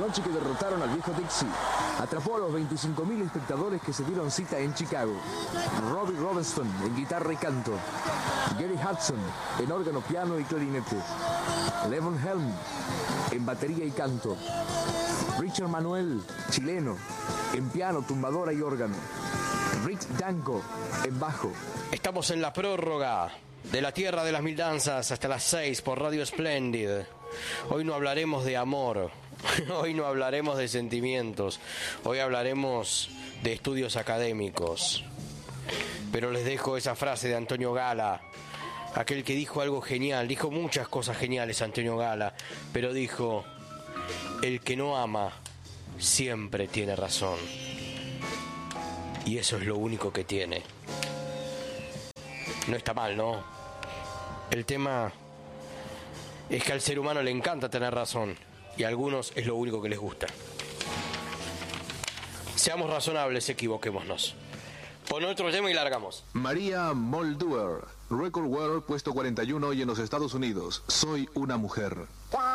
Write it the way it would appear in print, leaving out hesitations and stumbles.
noche que derrotaron al viejo Dixie. Atrapó a los 25.000 espectadores que se dieron cita en Chicago. Robbie Robertson en guitarra y canto. Gary Hudson en órgano, piano y clarinete. Levon Helm en batería y canto. Richard Manuel, chileno, en piano, tumbadora y órgano. Rick Danko en bajo. Estamos en la prórroga de la Tierra de las Mil Danzas hasta las 6 por Radio Splendid. Hoy no hablaremos de amor, hoy no hablaremos de sentimientos, hoy hablaremos de estudios académicos. Pero les dejo esa frase de Antonio Gala, aquel que dijo algo genial, dijo muchas cosas geniales Antonio Gala, pero dijo: el que no ama siempre tiene razón. Y eso es lo único que tiene. No está mal, ¿no? El tema es que al ser humano le encanta tener razón y a algunos es lo único que les gusta. Seamos razonables, equivoquémonos. Pon otro tema y largamos. María Muldaur, Record World, puesto 41 hoy en los Estados Unidos. Soy una mujer.